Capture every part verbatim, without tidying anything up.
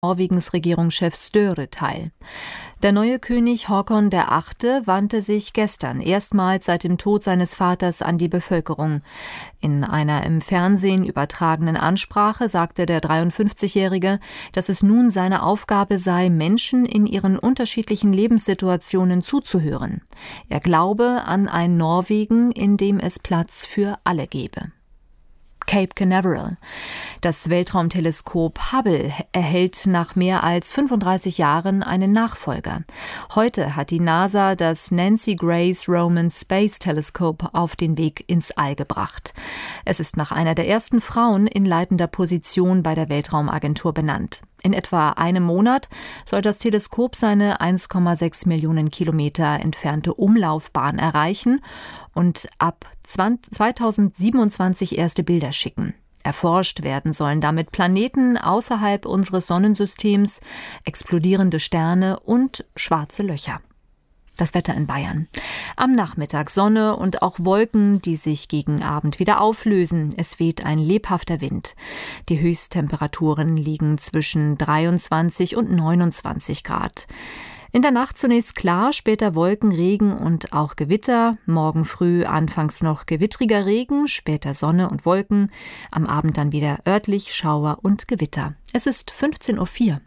Norwegens Regierungschef Støre teil. Der neue König Håkon der Achte wandte sich gestern erstmals seit dem Tod seines Vaters an die Bevölkerung. In einer im Fernsehen übertragenen Ansprache sagte der dreiundfünfzigjährige, dass es nun seine Aufgabe sei, Menschen in ihren unterschiedlichen Lebenssituationen zuzuhören. Er glaube an ein Norwegen, in dem es Platz für alle gebe. Cape Canaveral. Das Weltraumteleskop Hubble erhält nach mehr als fünfunddreißig Jahren einen Nachfolger. Heute hat die NASA das Nancy Grace Roman Space Telescope auf den Weg ins All gebracht. Es ist nach einer der ersten Frauen in leitender Position bei der Weltraumagentur benannt. In etwa einem Monat soll das Teleskop seine eins Komma sechs Millionen Kilometer entfernte Umlaufbahn erreichen und ab zweitausendsiebenundzwanzig erste Bilder schicken. Erforscht werden sollen damit Planeten außerhalb unseres Sonnensystems, explodierende Sterne und schwarze Löcher. Das Wetter in Bayern. Am Nachmittag Sonne und auch Wolken, die sich gegen Abend wieder auflösen. Es weht ein lebhafter Wind. Die Höchsttemperaturen liegen zwischen dreiundzwanzig und neunundzwanzig Grad. In der Nacht zunächst klar, später Wolken, Regen und auch Gewitter. Morgen früh anfangs noch gewittriger Regen, später Sonne und Wolken. Am Abend dann wieder örtlich Schauer und Gewitter. Es ist fünfzehn Uhr vier.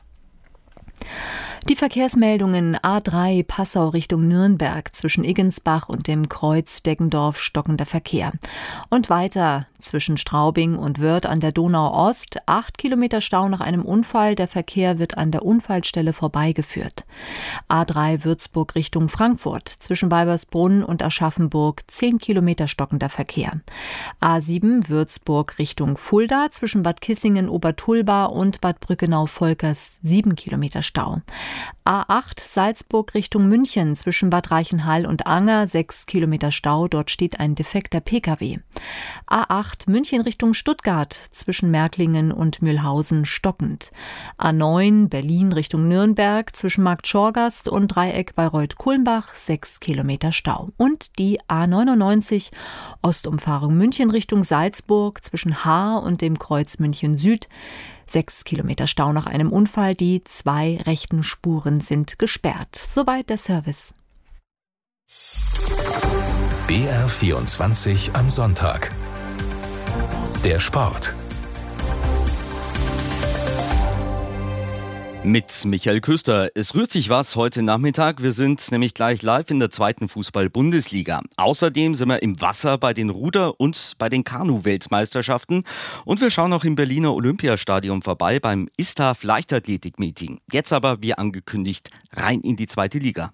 Die Verkehrsmeldungen: A drei Passau Richtung Nürnberg, zwischen Iggensbach und dem Kreuz Deggendorf stockender Verkehr. Und weiter zwischen Straubing und Wörth an der Donau Ost, acht Kilometer Stau nach einem Unfall. Der Verkehr wird an der Unfallstelle vorbeigeführt. A drei Würzburg Richtung Frankfurt, zwischen Weibersbrunn und Aschaffenburg, zehn Kilometer stockender Verkehr. A sieben Würzburg Richtung Fulda, zwischen Bad Kissingen, Obertulba und Bad Brückenau-Volkers, sieben Kilometer Stau. A acht Salzburg Richtung München, zwischen Bad Reichenhall und Anger, sechs Kilometer Stau, dort steht ein defekter Pkw. A acht München Richtung Stuttgart, zwischen Märklingen und Mühlhausen stockend. A neun Berlin Richtung Nürnberg, zwischen Marktschorgast und Dreieck Bayreuth-Kulmbach, sechs Kilometer Stau. Und die A neunundneunzig Ostumfahrung München Richtung Salzburg, zwischen Haar und dem Kreuz München Süd, Sechs Kilometer Stau nach einem Unfall, die zwei rechten Spuren sind gesperrt. Soweit der Service. B R vierundzwanzig am Sonntag. Der Sport. Mit Michael Küster. Es rührt sich was heute Nachmittag. Wir sind nämlich gleich live in der zweiten Fußball-Bundesliga. Außerdem sind wir im Wasser bei den Ruder- und bei den Kanu-Weltmeisterschaften. Und wir schauen auch im Berliner Olympiastadion vorbei beim I S T A F-Leichtathletik-Meeting. Jetzt aber, wie angekündigt, rein in die zweite Liga.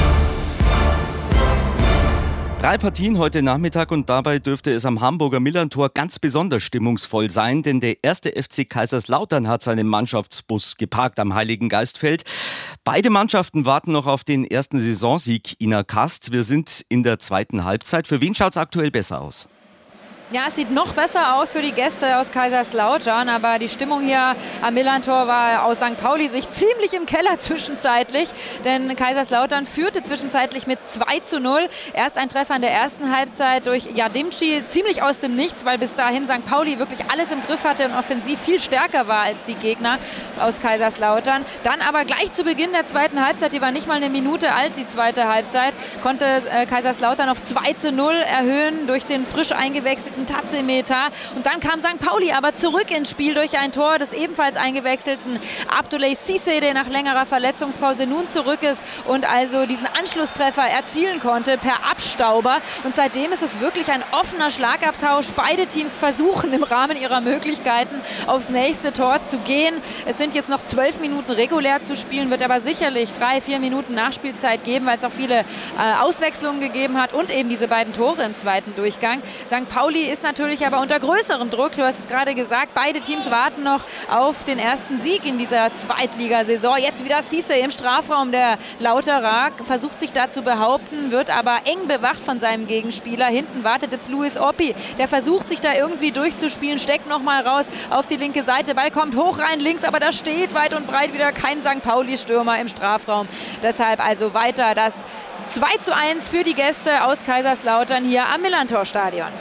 Drei Partien heute Nachmittag und dabei dürfte es am Hamburger Millerntor ganz besonders stimmungsvoll sein, denn der erste F C Kaiserslautern hat seinen Mannschaftsbus geparkt am Heiligen Geistfeld. Beide Mannschaften warten noch auf den ersten Saisonsieg. Ina Kast, wir sind in der zweiten Halbzeit. Für wen schaut es aktuell besser aus? Ja, es sieht noch besser aus für die Gäste aus Kaiserslautern, aber die Stimmung hier am Millerntor war aus Sankt Pauli sich ziemlich im Keller zwischenzeitlich, denn Kaiserslautern führte zwischenzeitlich mit zwei zu null. Erst ein Treffer in der ersten Halbzeit durch Jadimci, ziemlich aus dem Nichts, weil bis dahin Sankt Pauli wirklich alles im Griff hatte und offensiv viel stärker war als die Gegner aus Kaiserslautern. Dann aber gleich zu Beginn der zweiten Halbzeit, die war nicht mal eine Minute alt, die zweite Halbzeit, konnte äh, Kaiserslautern auf zwei zu null erhöhen durch den frisch eingewechselten Tazemeter. Und dann kam Sankt Pauli aber zurück ins Spiel durch ein Tor des ebenfalls eingewechselten Abdoulaye Cissé, der nach längerer Verletzungspause nun zurück ist und also diesen Anschlusstreffer erzielen konnte per Abstauber. Und seitdem ist es wirklich ein offener Schlagabtausch. Beide Teams versuchen im Rahmen ihrer Möglichkeiten aufs nächste Tor zu gehen. Es sind jetzt noch zwölf Minuten regulär zu spielen, wird aber sicherlich drei, vier Minuten Nachspielzeit geben, weil es auch viele äh, Auswechslungen gegeben hat und eben diese beiden Tore im zweiten Durchgang. Sankt Pauli ist natürlich aber unter größerem Druck. Du hast es gerade gesagt, beide Teams warten noch auf den ersten Sieg in dieser Zweitligasaison. Jetzt wieder Cissé im Strafraum der Lauterer, versucht sich da zu behaupten, wird aber eng bewacht von seinem Gegenspieler. Hinten wartet jetzt Luis Oppi, der versucht sich da irgendwie durchzuspielen, steckt nochmal raus auf die linke Seite. Ball kommt hoch rein links, aber da steht weit und breit wieder kein Sankt Pauli-Stürmer im Strafraum. Deshalb also weiter das zwei zu eins für die Gäste aus Kaiserslautern hier am Millerntor-Stadion.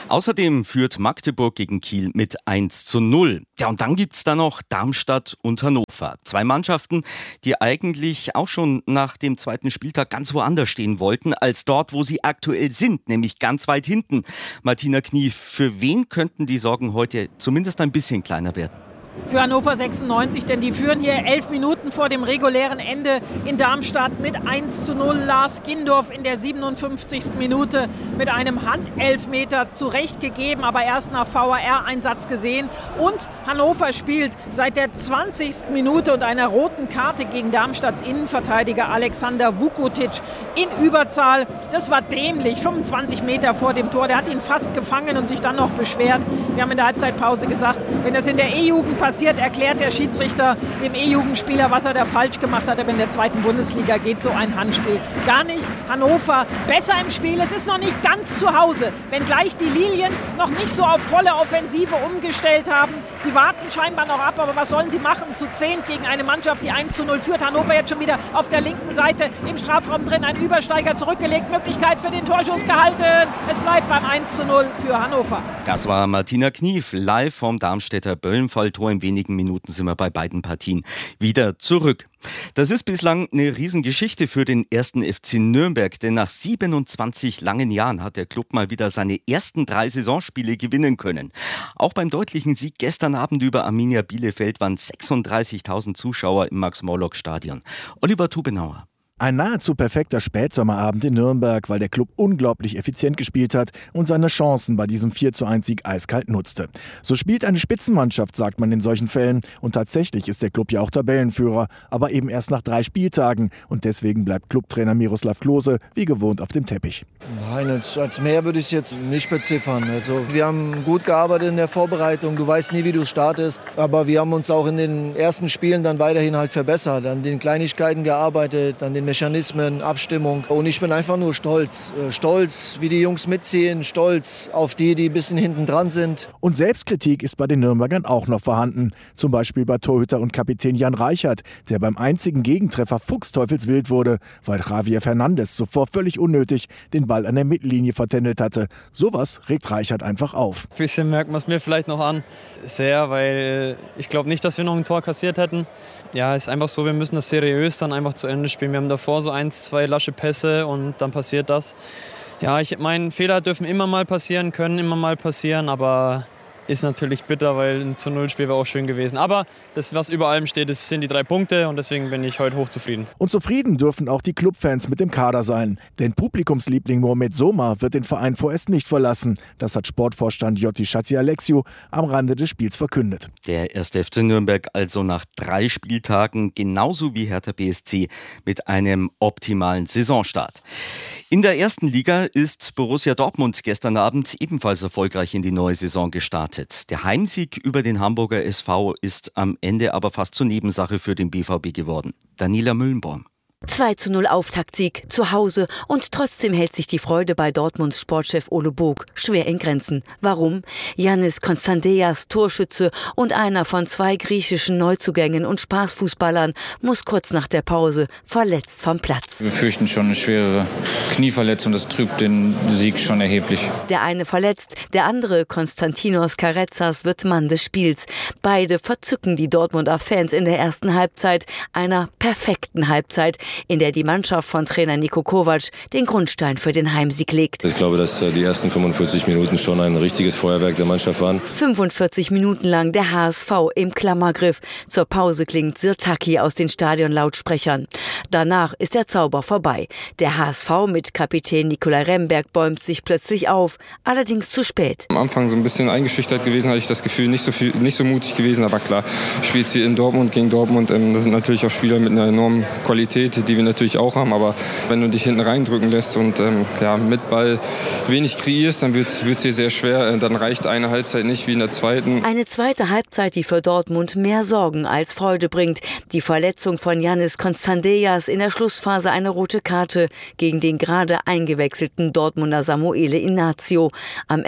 Außerdem führt Magdeburg gegen Kiel mit eins zu null. Ja, und dann gibt's da noch Darmstadt und Hannover. Zwei Mannschaften, die eigentlich auch schon nach dem zweiten Spieltag ganz woanders stehen wollten, als dort, wo sie aktuell sind, nämlich ganz weit hinten. Martina Knief, für wen könnten die Sorgen heute zumindest ein bisschen kleiner werden? Für Hannover sechsundneunzig, denn die führen hier elf Minuten vor dem regulären Ende in Darmstadt mit eins zu null. Lars Gindorf in der siebenundfünfzigsten Minute mit einem Handelfmeter zurechtgegeben, aber erst nach V A R-Einsatz gesehen. Und Hannover spielt seit der zwanzigsten Minute und einer roten Karte gegen Darmstadts Innenverteidiger Alexander Vukotic in Überzahl. Das war dämlich, fünfundzwanzig Meter vor dem Tor. Der hat ihn fast gefangen und sich dann noch beschwert. Wir haben in der Halbzeitpause gesagt, wenn das in der E-Jugend passiert, erklärt der Schiedsrichter dem E-Jugendspieler, was er da falsch gemacht hat. Aber in der zweiten Bundesliga geht so ein Handspiel gar nicht. Hannover besser im Spiel. Es ist noch nicht ganz zu Hause, wenngleich die Lilien noch nicht so auf volle Offensive umgestellt haben. Sie warten scheinbar noch ab, aber was sollen sie machen? Zu zehnt gegen eine Mannschaft, die eins zu null führt. Hannover jetzt schon wieder auf der linken Seite im Strafraum drin. Ein Übersteiger zurückgelegt, Möglichkeit für den Torschuss gehalten. Es bleibt beim eins zu null für Hannover. Das war Martina Knief, live vom Darmstädter Böllenfalltor. In wenigen Minuten sind wir bei beiden Partien wieder zurück. Das ist bislang eine Riesengeschichte für den ersten F C Nürnberg, denn nach siebenundzwanzig langen Jahren hat der Club mal wieder seine ersten drei Saisonspiele gewinnen können. Auch beim deutlichen Sieg gestern Abend über Arminia Bielefeld waren sechsunddreißigtausend Zuschauer im Max-Morlock-Stadion. Oliver Tubenauer. Ein nahezu perfekter Spätsommerabend in Nürnberg, weil der Club unglaublich effizient gespielt hat und seine Chancen bei diesem vier zu eins Sieg eiskalt nutzte. So spielt eine Spitzenmannschaft, sagt man in solchen Fällen. Und tatsächlich ist der Club ja auch Tabellenführer, aber eben erst nach drei Spieltagen. Und deswegen bleibt Clubtrainer Miroslav Klose wie gewohnt auf dem Teppich. Nein, als mehr würde ich es jetzt nicht beziffern. Also, wir haben gut gearbeitet in der Vorbereitung. Du weißt nie, wie du startest. Aber wir haben uns auch in den ersten Spielen dann weiterhin halt verbessert. An den Kleinigkeiten gearbeitet, an den Mechanismen, Abstimmung. Und ich bin einfach nur stolz. Stolz, wie die Jungs mitziehen, stolz auf die, die ein bisschen hinten dran sind. Und Selbstkritik ist bei den Nürnbergern auch noch vorhanden. Zum Beispiel bei Torhüter und Kapitän Jan Reichert, der beim einzigen Gegentreffer fuchsteufelswild wurde, weil Javier Fernandes zuvor völlig unnötig den Ball an der Mittellinie vertändelt hatte. Sowas regt Reichert einfach auf. Ein bisschen merkt man es mir vielleicht noch an. Sehr, weil ich glaube nicht, dass wir noch ein Tor kassiert hätten. Ja, es ist einfach so, wir müssen das seriös dann einfach zu Ende spielen. Wir haben davor so eins, zwei lasche Pässe und dann passiert das. Ja, ich meine, Fehler dürfen immer mal passieren, können immer mal passieren, aber ist natürlich bitter, weil ein zu null Spiel wäre auch schön gewesen. Aber das, was über allem steht, das sind die drei Punkte und deswegen bin ich heute hochzufrieden. Und zufrieden dürfen auch die Clubfans mit dem Kader sein. Denn Publikumsliebling Mohamed Soma wird den Verein vorerst nicht verlassen. Das hat Sportvorstand Jotti Schatzialexiou am Rande des Spiels verkündet. Der erste F C Nürnberg also nach drei Spieltagen genauso wie Hertha B S C mit einem optimalen Saisonstart. In der ersten Liga ist Borussia Dortmund gestern Abend ebenfalls erfolgreich in die neue Saison gestartet. Der Heimsieg über den Hamburger S V ist am Ende aber fast zur Nebensache für den B V B geworden. Daniela Müllenborn. zwei zu null Auftaktsieg zu Hause und trotzdem hält sich die Freude bei Dortmunds Sportchef Ole Bog schwer in Grenzen. Warum? Yannis Konstanteas, Torschütze und einer von zwei griechischen Neuzugängen und Spaßfußballern, muss kurz nach der Pause verletzt vom Platz. Wir fürchten schon eine schwere Knieverletzung, das trübt den Sieg schon erheblich. Der eine verletzt, der andere, Konstantinos Karetsas, wird Mann des Spiels. Beide verzücken die Dortmunder Fans in der ersten Halbzeit, einer perfekten Halbzeit, in der die Mannschaft von Trainer Niko Kovac den Grundstein für den Heimsieg legt. Ich glaube, dass die ersten fünfundvierzig Minuten schon ein richtiges Feuerwerk der Mannschaft waren. fünfundvierzig Minuten lang der H S V im Klammergriff. Zur Pause klingt Sirtaki aus den Stadionlautsprechern. Danach ist der Zauber vorbei. Der H S V mit Kapitän Nikolai Remberg bäumt sich plötzlich auf, allerdings zu spät. Am Anfang so ein bisschen eingeschüchtert gewesen, hatte ich das Gefühl, nicht so viel, nicht so mutig gewesen, aber klar, spielt sie in Dortmund gegen Dortmund. Das sind natürlich auch Spieler mit einer enormen Qualität, die wir natürlich auch haben, aber wenn du dich hinten reindrücken lässt und ähm, ja, mit Ball wenig kreierst, dann wird es dir sehr schwer. Dann reicht eine Halbzeit nicht wie in der zweiten. Eine zweite Halbzeit, die für Dortmund mehr Sorgen als Freude bringt. Die Verletzung von Yannis Konstanteas, in der Schlussphase eine rote Karte gegen den gerade eingewechselten Dortmunder Samuele Inacio. Am Ende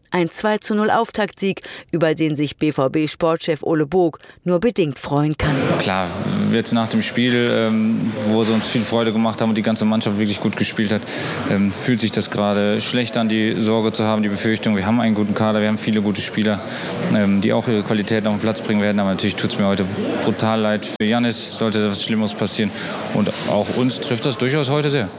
Ein zwei zu null Auftaktsieg, über den sich B V B-Sportchef Ole Bog nur bedingt freuen kann. Klar, jetzt nach dem Spiel, ähm, wo sie uns viel Freude gemacht haben und die ganze Mannschaft wirklich gut gespielt hat, ähm, fühlt sich das gerade schlecht an, die Sorge zu haben, die Befürchtung. Wir haben einen guten Kader, wir haben viele gute Spieler, ähm, die auch ihre Qualität auf den Platz bringen werden. Aber natürlich tut es mir heute brutal leid für Jannis, sollte was Schlimmes passieren. Und auch uns trifft das durchaus heute sehr.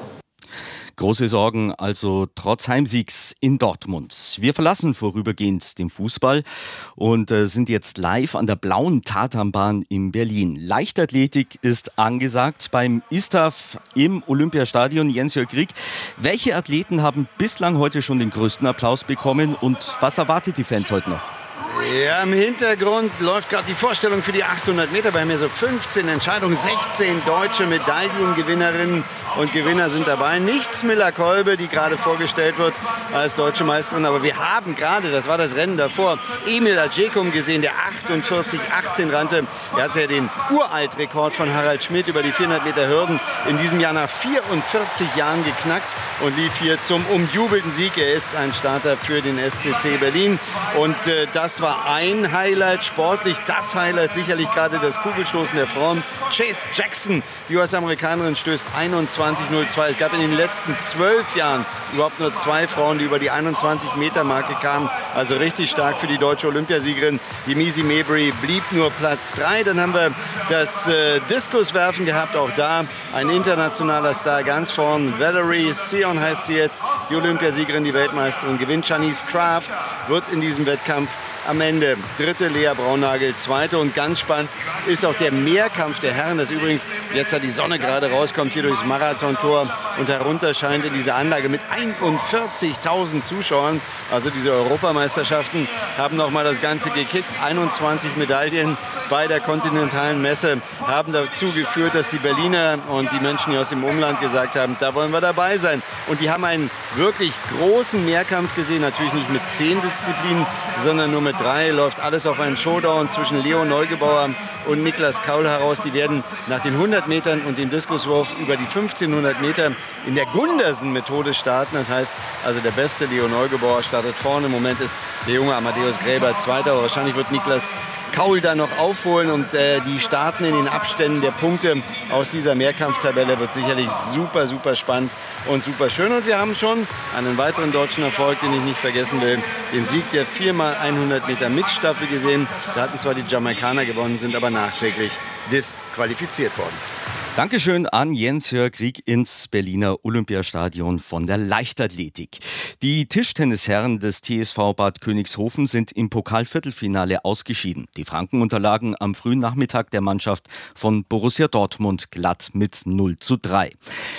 Große Sorgen also trotz Heimsiegs in Dortmund. Wir verlassen vorübergehend den Fußball und äh, sind jetzt live an der blauen Tatanbahn in Berlin. Leichtathletik ist angesagt beim ISTAF im Olympiastadion. Jens-Jörg Krieg, welche Athleten haben bislang heute schon den größten Applaus bekommen und was erwartet die Fans heute noch? Ja, im Hintergrund läuft gerade die Vorstellung für die achthundert Meter. Wir haben hier so fünfzehn Entscheidungen, sechzehn deutsche Medaillengewinnerinnen und Gewinner sind dabei. Nicht Smilla Kolbe, die gerade vorgestellt wird als deutsche Meisterin. Aber wir haben gerade, das war das Rennen davor, Emil Adjekum gesehen, der achtundvierzig achtzehn rannte. Er hat ja den Uraltrekord von Harald Schmidt über die vierhundert Meter Hürden in diesem Jahr nach vierundvierzig Jahren geknackt und lief hier zum umjubelten Sieg. Er ist ein Starter für den S C C Berlin. Und äh, das war ein Highlight, sportlich das Highlight, sicherlich gerade das Kugelstoßen der Frauen. Chase Jackson, die U S-Amerikanerin, stößt einundzwanzig null zwei. Es gab in den letzten zwölf Jahren überhaupt nur zwei Frauen, die über die einundzwanzig Meter Marke kamen. Also richtig stark für die deutsche Olympiasiegerin. Die Maisie Mabry blieb nur Platz drei. Dann haben wir das äh, Diskuswerfen gehabt, auch da ein internationaler Star ganz vorn. Valerie Sion heißt sie jetzt, die Olympiasiegerin, die Weltmeisterin, gewinnt. Janice Kraft wird in diesem Wettkampf am Ende dritte, Lea Braunagel zweite. Und ganz spannend ist auch der Mehrkampf der Herren. Das übrigens, jetzt hat die Sonne gerade rauskommt, hier durchs Marathontor und herunter scheint in diese Anlage mit einundvierzigtausend Zuschauern. Also diese Europameisterschaften haben nochmal das Ganze gekickt. einundzwanzig Medaillen bei der kontinentalen Messe haben dazu geführt, dass die Berliner und die Menschen hier aus dem Umland gesagt haben, da wollen wir dabei sein. Und die haben einen wirklich großen Mehrkampf gesehen. Natürlich nicht mit zehn Disziplinen, sondern nur mit drei. Läuft alles auf einen Showdown zwischen Leo Neugebauer und Niklas Kaul heraus. Die werden nach den hundert Metern und dem Diskuswurf über die fünfzehnhundert Meter in der Gundersen-Methode starten. Das heißt, also der beste Leo Neugebauer startet vorne. Im Moment ist der junge Amadeus Gräber Zweiter. Aber wahrscheinlich wird Niklas Kaul da noch aufholen und äh, die starten in den Abständen der Punkte aus dieser Mehrkampftabelle. Wird sicherlich super, super spannend und super schön. Und wir haben schon einen weiteren deutschen Erfolg, den ich nicht vergessen will. Den Sieg der vier mal hundert Meter Mixstaffel gesehen. Da hatten zwar die Jamaikaner gewonnen, sind aber nachträglich disqualifiziert worden. Dankeschön an Jens-Jörg Krieg ins Berliner Olympiastadion von der Leichtathletik. Die Tischtennisherren des T S V Bad Königshofen sind im Pokalviertelfinale ausgeschieden. Die Franken unterlagen am frühen Nachmittag der Mannschaft von Borussia Dortmund glatt mit null zu drei.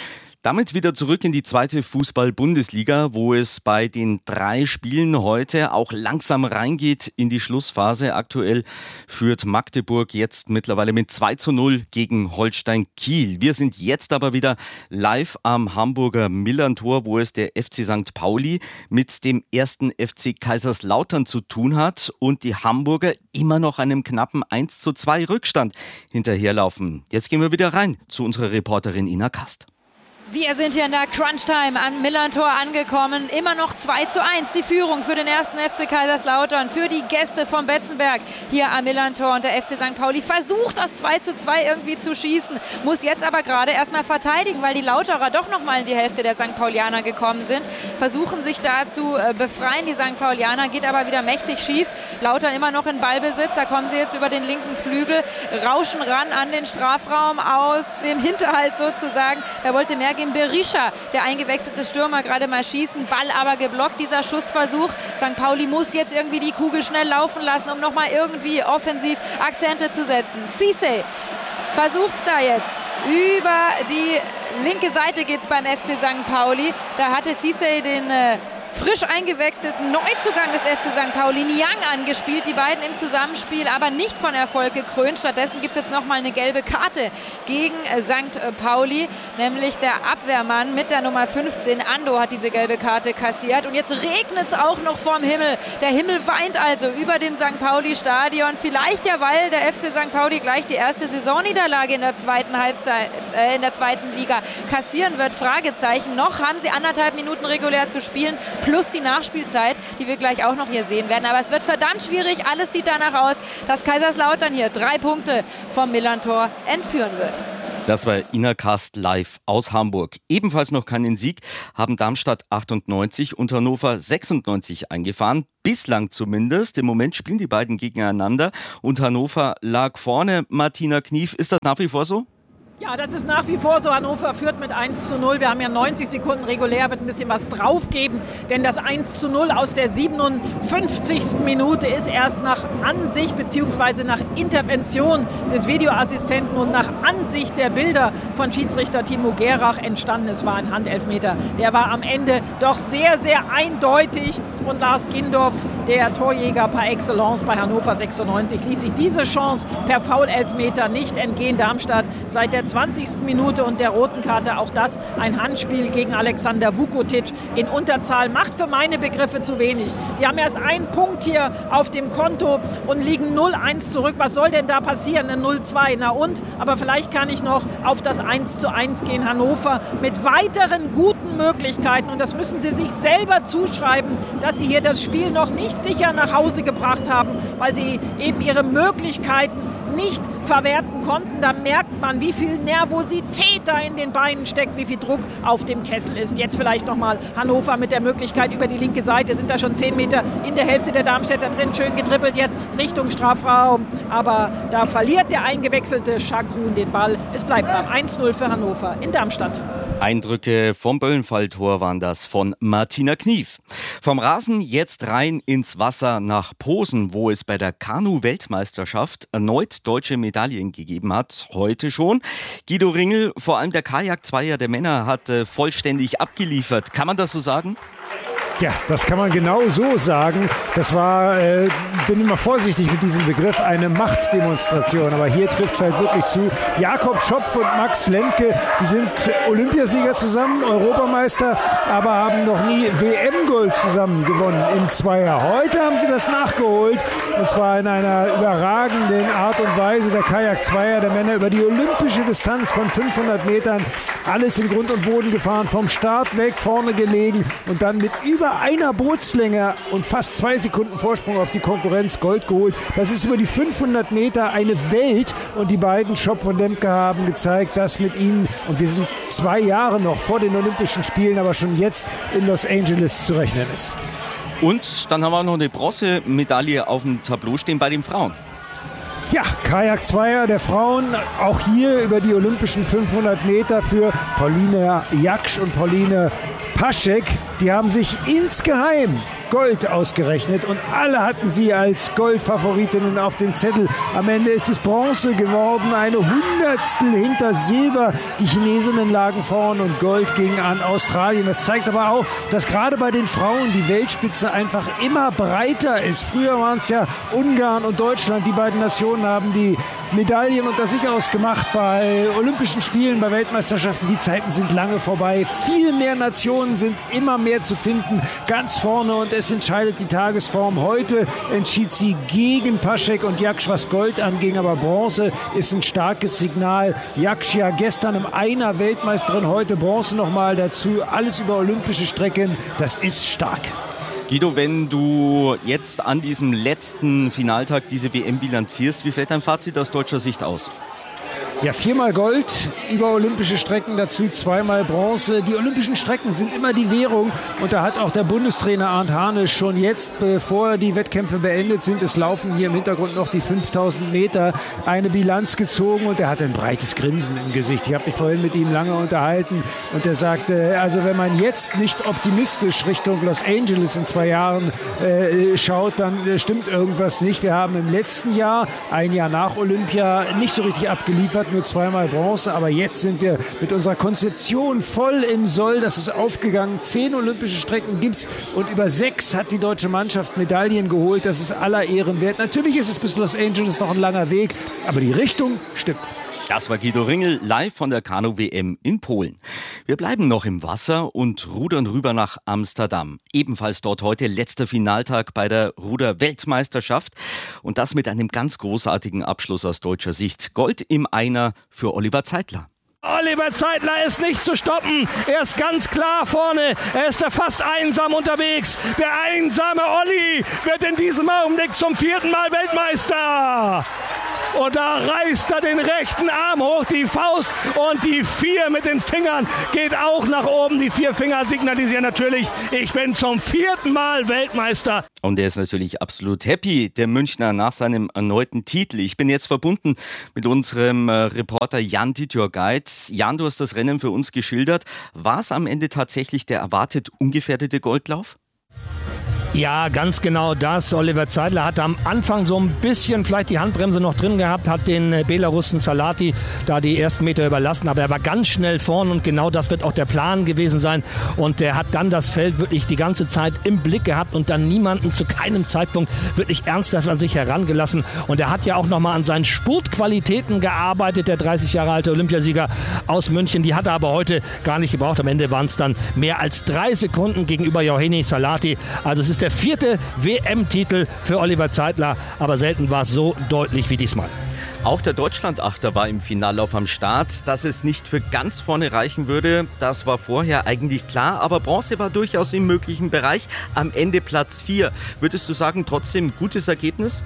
Damit wieder zurück in die zweite Fußball-Bundesliga, wo es bei den drei Spielen heute auch langsam reingeht in die Schlussphase. Aktuell führt Magdeburg jetzt mittlerweile mit zwei zu null gegen Holstein Kiel. Wir sind jetzt aber wieder live am Hamburger Millerntor, wo es der F C Sankt Pauli mit dem ersten F C Kaiserslautern zu tun hat und die Hamburger immer noch einem knappen eins zu zwei Rückstand hinterherlaufen. Jetzt gehen wir wieder rein zu unserer Reporterin Ina Kast. Wir sind hier in der Crunch-Time am Millerntor angekommen. Immer noch zwei zu eins die Führung für den ersten F C Kaiserslautern, für die Gäste vom Betzenberg hier am Millerntor. Und der F C Sankt Pauli versucht das zwei zu zwei irgendwie zu schießen, muss jetzt aber gerade erstmal verteidigen, weil die Lauterer doch noch mal in die Hälfte der Sankt Paulianer gekommen sind. Versuchen sich da zu befreien, die Sankt Paulianer, geht aber wieder mächtig schief. Lautern immer noch in Ballbesitz, da kommen sie jetzt über den linken Flügel, rauschen ran an den Strafraum aus dem Hinterhalt sozusagen. Da wollte mehr Berisha, der eingewechselte Stürmer, gerade mal schießen, Ball aber geblockt, dieser Schussversuch. Sankt Pauli muss jetzt irgendwie die Kugel schnell laufen lassen, um nochmal irgendwie offensiv Akzente zu setzen. Cisse versucht es da jetzt. Über die linke Seite geht es beim F C Sankt Pauli. Da hatte Cisse den äh, frisch eingewechselten Neuzugang des F C Sankt Pauli, Niang, angespielt. Die beiden im Zusammenspiel, aber nicht von Erfolg gekrönt. Stattdessen gibt es jetzt nochmal eine gelbe Karte gegen Sankt Pauli, nämlich der Abwehrmann mit der Nummer fünfzehn. Ando hat diese gelbe Karte kassiert. Und jetzt regnet es auch noch vom Himmel. Der Himmel weint also über dem Sankt Pauli-Stadion. Vielleicht ja, weil der F C Sankt Pauli gleich die erste Saisonniederlage in der zweiten Halbzeit, äh, in der zweiten Liga kassieren wird. Fragezeichen. Noch haben sie anderthalb Minuten regulär zu spielen. plus die Nachspielzeit, die wir gleich auch noch hier sehen werden. Aber es wird verdammt schwierig. Alles sieht danach aus, dass Kaiserslautern hier drei Punkte vom Millerntor entführen wird. Das war Ina Kast live aus Hamburg. Ebenfalls noch keinen Sieg haben Darmstadt achtundneunzig und Hannover sechsundneunzig eingefahren. Bislang zumindest. Im Moment spielen die beiden gegeneinander und Hannover lag vorne. Martina Knief, ist das nach wie vor so? Ja, das ist nach wie vor so. Hannover führt mit eins zu null. Wir haben ja neunzig Sekunden regulär, wird ein bisschen was drauf geben. Denn das eins zu null aus der siebenundfünfzigsten Minute ist erst nach Ansicht bzw. nach Intervention des Videoassistenten und nach Ansicht der Bilder von Schiedsrichter Timo Gerach entstanden. Es war ein Handelfmeter. Der war am Ende doch sehr, sehr eindeutig. Und Lars Gindorf, der Torjäger par excellence bei Hannover sechsundneunzig, ließ sich diese Chance per Foul-Elfmeter nicht entgehen. Darmstadt seit der zwanzigsten Minute und der roten Karte auch das ein Handspiel gegen Alexander Vukotic in Unterzahl macht für meine Begriffe zu wenig. Die haben erst einen Punkt hier auf dem Konto und liegen null eins zurück. Was soll denn da passieren? Eine null zwei. Na und? Aber vielleicht kann ich noch auf das eins zu eins gehen. Hannover mit weiteren guten Möglichkeiten und das müssen sie sich selber zuschreiben, dass sie hier das Spiel noch nicht sicher nach Hause gebracht haben, weil sie eben ihre Möglichkeiten nicht verwerten konnten. Da merkt man, wie viel Nervosität da in den Beinen steckt, wie viel Druck auf dem Kessel ist. Jetzt vielleicht nochmal Hannover mit der Möglichkeit über die linke Seite, sind da schon zehn Meter in der Hälfte der Darmstädter drin, schön gedribbelt jetzt Richtung Strafraum, aber da verliert der eingewechselte Schakrun den Ball. Es bleibt beim eins zu null für Hannover in Darmstadt. Eindrücke vom Böllenfalltor waren das von Martina Knief. Vom Rasen jetzt rein ins Wasser nach Posen, wo es bei der Kanu-Weltmeisterschaft erneut deutsche Medaillen gegeben hat. Heute schon. Guido Ringel, vor allem der Kajak-Zweier der Männer hat äh, vollständig abgeliefert. Kann man das so sagen? Ja, das kann man genau so sagen. Das war, äh, bin immer vorsichtig mit diesem Begriff, eine Machtdemonstration. Aber hier trifft es halt wirklich zu. Jakob Schopf und Max Lemke, die sind Olympiasieger zusammen, Europameister, aber haben noch nie W M-Gold zusammen gewonnen im Zweier. Heute haben sie das nachgeholt und zwar in einer überragenden Art und Weise. Der Kajak-Zweier der Männer über die olympische Distanz von fünfhundert Metern. Alles in Grund und Boden gefahren, vom Start weg, vorne gelegen und dann mit über einer Bootslänge und fast zwei Sekunden Vorsprung auf die Konkurrenz Gold geholt. Das ist über die fünfhundert Meter eine Welt und die beiden Schopf und Lemke haben gezeigt, dass mit ihnen, und wir sind zwei Jahre noch vor den Olympischen Spielen, aber schon jetzt in Los Angeles zu rechnen ist. Und dann haben wir noch eine Bronzemedaille auf dem Tableau stehen bei den Frauen. Ja, Kajak-Zweier der Frauen, auch hier über die olympischen fünfhundert Meter für Pauline Jaksch und Pauline Paschek. Die haben sich insgeheim Gold ausgerechnet und alle hatten sie als Goldfavoritinnen auf dem Zettel. Am Ende ist es Bronze geworden, eine Hundertstel hinter Silber. Die Chinesinnen lagen vorn und Gold ging an Australien. Das zeigt aber auch, dass gerade bei den Frauen die Weltspitze einfach immer breiter ist. Früher waren es ja Ungarn und Deutschland. Die beiden Nationen haben die Medaillen unter sich ausgemacht bei Olympischen Spielen, bei Weltmeisterschaften. Die Zeiten sind lange vorbei. Viel mehr Nationen sind immer mehr zu finden, ganz vorne, und es entscheidet die Tagesform. Heute entschied sie gegen Paschek und Jaksch, was Gold anging, aber Bronze ist ein starkes Signal. Jaksch ja gestern im Einer Weltmeisterin, heute Bronze nochmal dazu. Alles über olympische Strecken, das ist stark. Guido, wenn du jetzt an diesem letzten Finaltag diese W M bilanzierst, wie fällt dein Fazit aus deutscher Sicht aus? Ja, viermal Gold über olympische Strecken, dazu zweimal Bronze. Die olympischen Strecken sind immer die Währung und da hat auch der Bundestrainer Arndt Harnisch schon jetzt, bevor die Wettkämpfe beendet sind, es laufen hier im Hintergrund noch die fünftausend Meter, eine Bilanz gezogen und er hat ein breites Grinsen im Gesicht. Ich habe mich vorhin mit ihm lange unterhalten und er sagte, also wenn man jetzt nicht optimistisch Richtung Los Angeles in zwei Jahren äh, schaut, dann äh, stimmt irgendwas nicht. Wir haben im letzten Jahr, ein Jahr nach Olympia, nicht so richtig abgeliefert, nur zweimal Bronze, aber jetzt sind wir mit unserer Konzeption voll im Soll. Das ist aufgegangen. Zehn olympische Strecken gibt's und über sechs hat die deutsche Mannschaft Medaillen geholt. Das ist aller Ehren wert. Natürlich ist es bis Los Angeles noch ein langer Weg, aber die Richtung stimmt. Das war Guido Ringel live von der Kanu-W M in Polen. Wir bleiben noch im Wasser und rudern rüber nach Amsterdam. Ebenfalls dort heute letzter Finaltag bei der Ruder-Weltmeisterschaft. Und das mit einem ganz großartigen Abschluss aus deutscher Sicht. Gold im Einer für Oliver Zeitler. Oliver Zeitler ist nicht zu stoppen. Er ist ganz klar vorne. Er ist da fast einsam unterwegs. Der einsame Olli wird in diesem Augenblick zum vierten Mal Weltmeister. Und da reißt er den rechten Arm hoch, die Faust und die vier mit den Fingern geht auch nach oben. Die vier Finger signalisieren natürlich, ich bin zum vierten Mal Weltmeister. Und er ist natürlich absolut happy, der Münchner, nach seinem erneuten Titel. Ich bin jetzt verbunden mit unserem Reporter Jan Dittjörgeit. Jan, du hast das Rennen für uns geschildert. War es am Ende tatsächlich der erwartet ungefährdete Goldlauf? Ja, ganz genau das. Oliver Zeitler hat am Anfang so ein bisschen vielleicht die Handbremse noch drin gehabt, hat den Belarussen Salati da die ersten Meter überlassen, aber er war ganz schnell vorn und genau das wird auch der Plan gewesen sein. Und er hat dann das Feld wirklich die ganze Zeit im Blick gehabt und dann niemanden zu keinem Zeitpunkt wirklich ernsthaft an sich herangelassen. Und er hat ja auch nochmal an seinen Spurtqualitäten gearbeitet, der dreißig Jahre alte Olympiasieger aus München. Die hat er aber heute gar nicht gebraucht. Am Ende waren es dann mehr als drei Sekunden gegenüber Johannes Salati. Also es ist der vierte W M-Titel für Oliver Zeitler, aber selten war es so deutlich wie diesmal. Auch der Deutschlandachter war im Finallauf am Start. Dass es nicht für ganz vorne reichen würde, das war vorher eigentlich klar, aber Bronze war durchaus im möglichen Bereich. Am Ende Platz vier. Würdest du sagen, trotzdem gutes Ergebnis?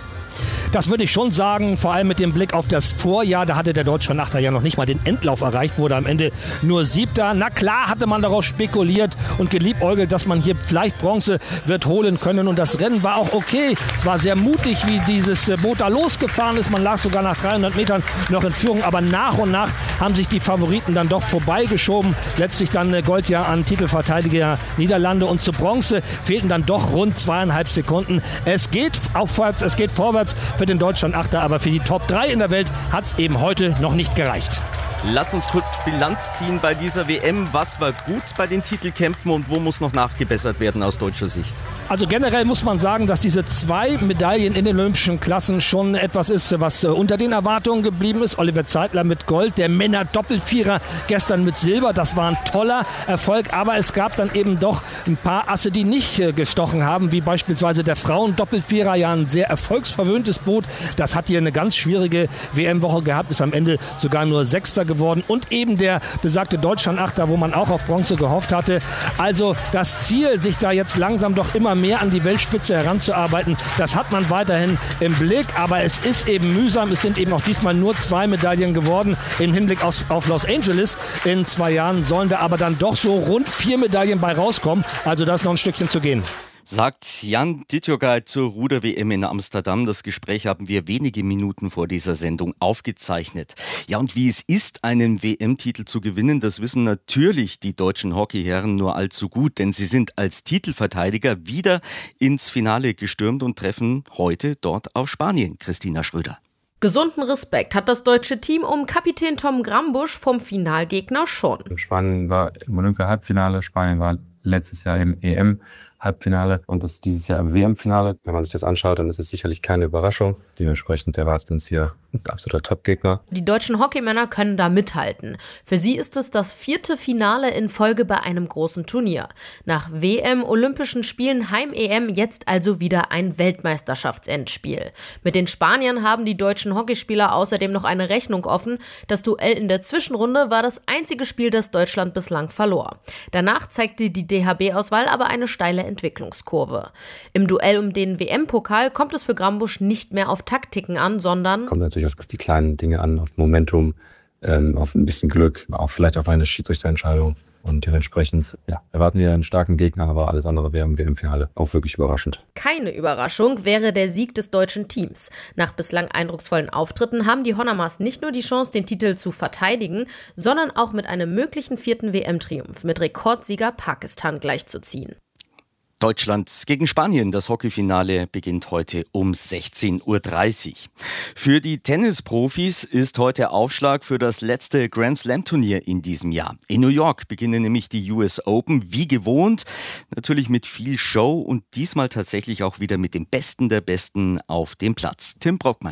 Das würde ich schon sagen, vor allem mit dem Blick auf das Vorjahr. Da hatte der Deutschlandachter ja noch nicht mal den Endlauf erreicht, wurde am Ende nur Siebter. Na klar hatte man darauf spekuliert und geliebäugelt, dass man hier vielleicht Bronze wird holen können. Und das Rennen war auch okay. Es war sehr mutig, wie dieses Boot da losgefahren ist. Man lag sogar nach dreihundert Metern noch in Führung. Aber nach und nach haben sich die Favoriten dann doch vorbeigeschoben. Letztlich dann Gold ja an Titelverteidiger Niederlande. Und zu Bronze fehlten dann doch rund zweieinhalb Sekunden. Es geht aufwärts, es geht vorwärts für den Deutschlandachter, aber für die Top drei in der Welt hat es eben heute noch nicht gereicht. Lass uns kurz Bilanz ziehen bei dieser W M. Was war gut bei den Titelkämpfen und wo muss noch nachgebessert werden aus deutscher Sicht? Also generell muss man sagen, dass diese zwei Medaillen in den olympischen Klassen schon etwas ist, was unter den Erwartungen geblieben ist. Oliver Zeitler mit Gold, der Männer-Doppelvierer gestern mit Silber. Das war ein toller Erfolg, aber es gab dann eben doch ein paar Asse, die nicht gestochen haben, wie beispielsweise der Frauen-Doppelvierer, ja ein sehr erfolgsverwöhntes Boot. Das hat hier eine ganz schwierige W M-Woche gehabt, ist am Ende sogar nur Sechster geworden und eben der besagte Deutschlandachter, wo man auch auf Bronze gehofft hatte. Also das Ziel, sich da jetzt langsam doch immer mehr an die Weltspitze heranzuarbeiten, das hat man weiterhin im Blick, aber es ist eben mühsam. Es sind eben auch diesmal nur zwei Medaillen geworden im Hinblick auf, auf Los Angeles. In zwei Jahren sollen da aber dann doch so rund vier Medaillen bei rauskommen. Also da ist noch ein Stückchen zu gehen. Sagt Jan Dittjörgeit zur Ruder-W M in Amsterdam. Das Gespräch haben wir wenige Minuten vor dieser Sendung aufgezeichnet. Ja, und wie es ist, einen W M-Titel zu gewinnen, das wissen natürlich die deutschen Hockeyherren nur allzu gut, denn sie sind als Titelverteidiger wieder ins Finale gestürmt und treffen heute dort auf Spanien. Christina Schröder. Gesunden Respekt hat das deutsche Team um Kapitän Tom Grambusch vom Finalgegner schon. Spanien war im Olympia-Halbfinale, Spanien war letztes Jahr im E M-Halbfinale und das ist dieses Jahr im W M-Finale. Wenn man sich das anschaut, dann ist es sicherlich keine Überraschung. Dementsprechend erwartet uns hier ein absoluter Top-Gegner. Die deutschen Hockeymänner können da mithalten. Für sie ist es das vierte Finale in Folge bei einem großen Turnier. Nach W M, Olympischen Spielen, Heim-E M jetzt also wieder ein Weltmeisterschaftsendspiel. Mit den Spaniern haben die deutschen Hockeyspieler außerdem noch eine Rechnung offen. Das Duell in der Zwischenrunde war das einzige Spiel, das Deutschland bislang verlor. Danach zeigte die D H B-Auswahl aber eine steile Entwicklungskurve. Im Duell um den W M-Pokal kommt es für Grambusch nicht mehr auf Taktiken an, sondern kommt natürlich auf die kleinen Dinge an, auf Momentum, ähm, auf ein bisschen Glück, auch vielleicht auf eine Schiedsrichterentscheidung. Und dementsprechend ja, erwarten wir einen starken Gegner, aber alles andere wäre im W M-Finale auch wirklich überraschend. Keine Überraschung wäre der Sieg des deutschen Teams. Nach bislang eindrucksvollen Auftritten haben die Honnamas nicht nur die Chance, den Titel zu verteidigen, sondern auch mit einem möglichen vierten W M-Triumph mit Rekordsieger Pakistan gleichzuziehen. Deutschland gegen Spanien. Das Hockeyfinale beginnt heute um sechzehn Uhr dreißig. Für die Tennisprofis ist heute Aufschlag für das letzte Grand Slam Turnier in diesem Jahr. In New York beginnen nämlich die U S Open, wie gewohnt. Natürlich mit viel Show und diesmal tatsächlich auch wieder mit dem Besten der Besten auf dem Platz. Tim Brockmeier.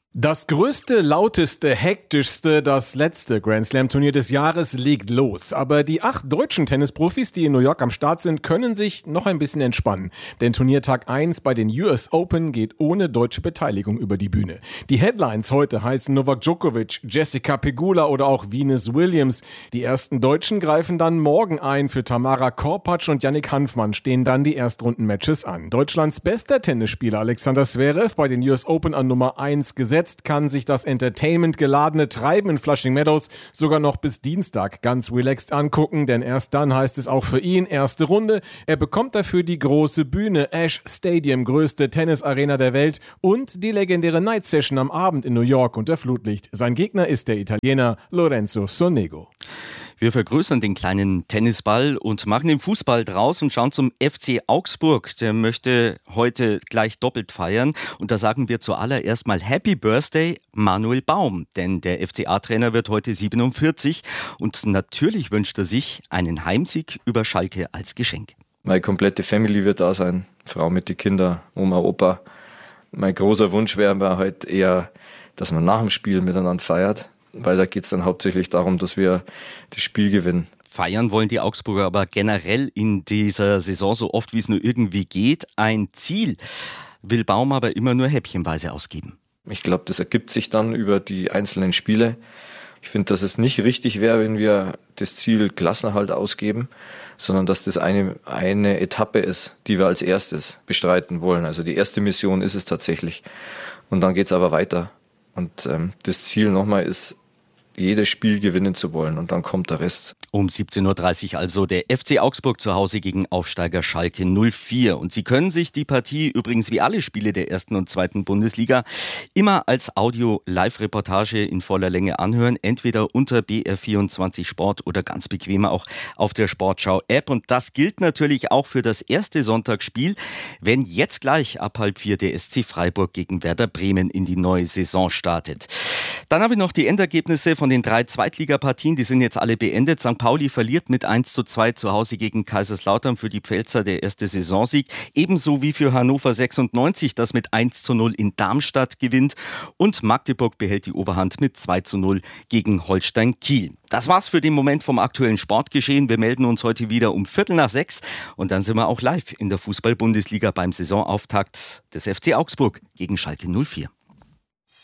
Das größte, lauteste, hektischste, das letzte Grand Slam-Turnier des Jahres legt los. Aber die acht deutschen Tennisprofis, die in New York am Start sind, können sich noch ein bisschen entspannen. Denn Turniertag eins bei den U S Open geht ohne deutsche Beteiligung über die Bühne. Die Headlines heute heißen Novak Djokovic, Jessica Pegula oder auch Venus Williams. Die ersten Deutschen greifen dann morgen ein. Für Tamara Korpatsch und Yannick Hanfmann stehen dann die Erstrunden-Matches an. Deutschlands bester Tennisspieler Alexander Zverev bei den U S Open an Nummer eins gesetzt. Jetzt kann sich das entertainment-geladene Treiben in Flushing Meadows sogar noch bis Dienstag ganz relaxed angucken, denn erst dann heißt es auch für ihn erste Runde. Er bekommt dafür die große Bühne, Ash Stadium, größte Tennisarena der Welt, und die legendäre Night Session am Abend in New York unter Flutlicht. Sein Gegner ist der Italiener Lorenzo Sonego. Wir vergrößern den kleinen Tennisball und machen den Fußball draus und schauen zum F C Augsburg. Der möchte heute gleich doppelt feiern. Und da sagen wir zuallererst mal Happy Birthday Manuel Baum. Denn der F C A-Trainer wird heute siebenundvierzig. Und natürlich wünscht er sich einen Heimsieg über Schalke als Geschenk. Meine komplette Family wird da sein. Frau mit den Kindern, Oma, Opa. Mein großer Wunsch wäre mir halt eher, dass man nach dem Spiel miteinander feiert. Weil da geht es dann hauptsächlich darum, dass wir das Spiel gewinnen. Feiern wollen die Augsburger aber generell in dieser Saison so oft, wie es nur irgendwie geht. Ein Ziel will Baum aber immer nur häppchenweise ausgeben. Ich glaube, das ergibt sich dann über die einzelnen Spiele. Ich finde, dass es nicht richtig wäre, wenn wir das Ziel Klassenerhalt ausgeben, sondern dass das eine, eine Etappe ist, die wir als erstes bestreiten wollen. Also die erste Mission ist es tatsächlich. Und dann geht es aber weiter. Und ähm, das Ziel nochmal ist, jedes Spiel gewinnen zu wollen, und dann kommt der Rest. Um siebzehn Uhr dreißig also der F C Augsburg zu Hause gegen Aufsteiger Schalke null vier. Und Sie können sich die Partie übrigens wie alle Spiele der ersten und zweiten Bundesliga immer als Audio-Live-Reportage in voller Länge anhören, entweder unter B R vierundzwanzig Sport oder ganz bequemer auch auf der Sportschau-App. Und das gilt natürlich auch für das erste Sonntagsspiel, wenn jetzt gleich ab halb vier der S C Freiburg gegen Werder Bremen in die neue Saison startet. Dann habe ich noch die Endergebnisse von den drei Zweitligapartien, die sind jetzt alle beendet. Sankt Pauli verliert mit eins zu zwei zu Hause gegen Kaiserslautern, für die Pfälzer der erste Saisonsieg. Ebenso wie für Hannover sechsundneunzig, das mit eins zu null in Darmstadt gewinnt. Und Magdeburg behält die Oberhand mit zwei zu null gegen Holstein Kiel. Das war's für den Moment vom aktuellen Sportgeschehen. Wir melden uns heute wieder um Viertel nach sechs und dann sind wir auch live in der Fußball-Bundesliga beim Saisonauftakt des F C Augsburg gegen Schalke null vier.